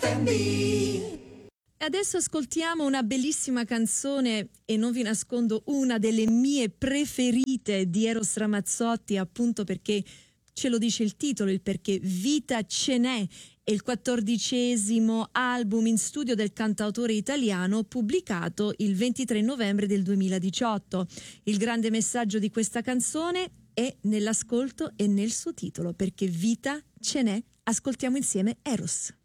Adesso ascoltiamo una bellissima canzone e non vi nascondo una delle mie preferite di Eros Ramazzotti, appunto perché ce lo dice il titolo, il perché Vita ce n'è, è il 14° album in studio del cantautore italiano pubblicato il 23 novembre del 2018. Il grande messaggio di questa canzone è nell'ascolto e nel suo titolo, perché vita ce n'è. Ascoltiamo insieme Eros.